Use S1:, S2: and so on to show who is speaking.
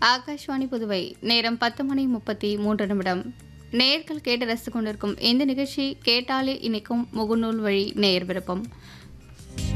S1: ஆகாஷ்வாணி புதுவை நேரம் 10:33 நேயர்கள் கேட்டு ரசித்துக் கொண்டிருக்கும் இந்த நிகழ்ச்சி கேட்டாலே இணைக்கும் முகநூல் வழி நேயர் விருப்பம்.